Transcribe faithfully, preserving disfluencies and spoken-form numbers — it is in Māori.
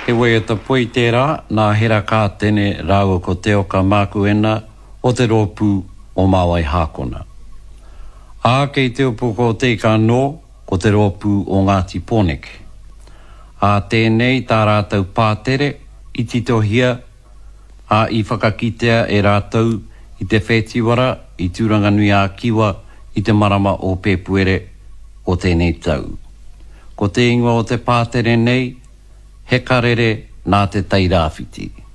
He wei e ta pui tērā, nā hera kā tene rāua ko te oka mākuena o te rōpū o Māwai Hākona. Ā kei te upu ko te ka no, ko te rōpū o Ngāti Pōneke. Ā tēnei tā rātau pātere, i titohia, ā i whakakitea e rātau i te whētiwara, i tūranganui a kiwa, i te marama o Pēpuere o tēnei tau. Ko te ingoa o te pātere nei, he karere nā te tairāwhiti.